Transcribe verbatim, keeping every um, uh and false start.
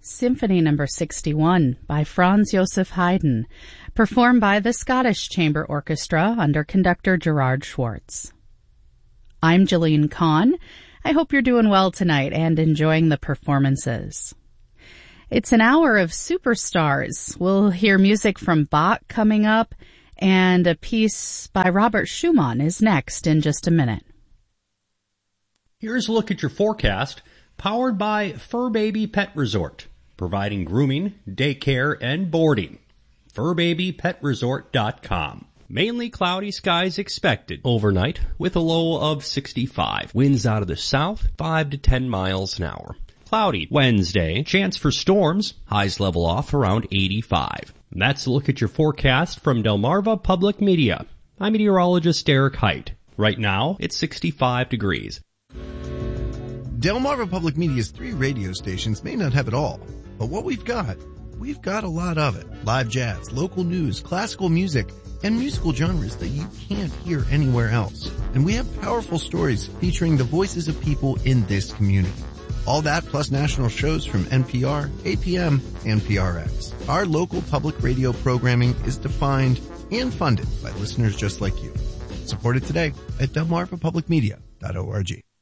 Symphony Number sixty-one by Franz Joseph Haydn, performed by the Scottish Chamber Orchestra under conductor Gerard Schwartz. I'm Jeline Kahn. I hope you're doing well tonight and enjoying the performances. It's an hour of superstars. We'll hear music from Bach coming up, and a piece by Robert Schumann is next in just a minute. Here's a look at your forecast, powered by Fur Baby Pet Resort, providing grooming, daycare, and boarding. fur baby pet resort dot com. Mainly cloudy skies expected overnight with a low of sixty-five. Winds out of the south, five to ten miles an hour. Cloudy Wednesday, chance for storms, highs level off around eighty-five. And that's a look at your forecast from Delmarva Public Media. I'm meteorologist Derek Height. Right now, it's sixty-five degrees. Delmarva Public Media's three radio stations may not have it all, but what we've got, we've got a lot of it. Live jazz, local news, classical music, and musical genres that you can't hear anywhere else. And we have powerful stories featuring the voices of people in this community. All that plus national shows from N P R, A P M, and P R X. Our local public radio programming is defined and funded by listeners just like you. Support it today at delmarva public media dot org.